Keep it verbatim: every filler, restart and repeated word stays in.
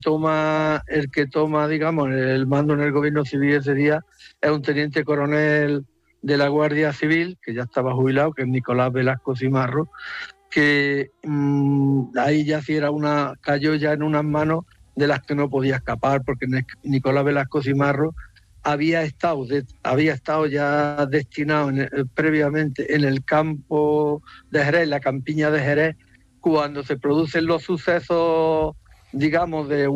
toma, el que toma, digamos, el mando en el gobierno civil ese día es un teniente coronel de la Guardia Civil, que ya estaba jubilado, que es Nicolás Velasco Cimarro, que mmm, ahí ya sí era una, cayó ya en unas manos de las que no podía escapar, porque Nicolás Velasco Cimarro había estado, de, había estado ya destinado en, previamente en el campo de Jerez, la campiña de Jerez, cuando se producen los sucesos, digamos, de